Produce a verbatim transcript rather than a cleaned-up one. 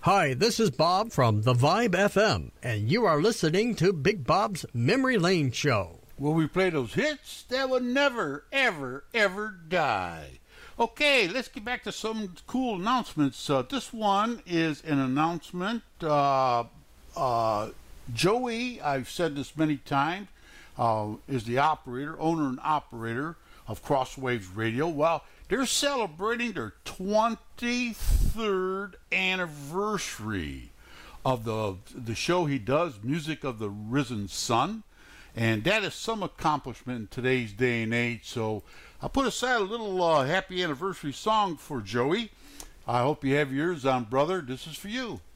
Hi, this is Bob from The Vibe F M, and you are listening to Big Bob's Memory Lane Show. Where we play those hits that will never, ever, ever die. Okay, let's get back to some cool announcements. Uh, this one is an announcement. Uh, uh, Joey, I've said this many times, uh, is the operator, owner and operator of Crosswaves Radio. Well, they're celebrating their twenty-third anniversary of the the show he does, Music of the Risen Sun. And that is some accomplishment in today's day and age. So I put aside a little uh, happy anniversary song for Joey. I hope you have yours on, brother. This is for you.